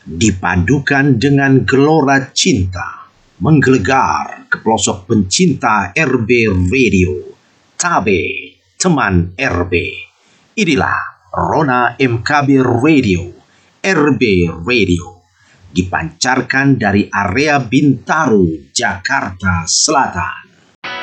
dipadukan dengan gelora cinta, menggelegar ke pelosok pencinta RB Radio. Tabe, teman RB. Inilah Rona MKB Radio, RB Radio, dipancarkan dari area Bintaro, Jakarta Selatan.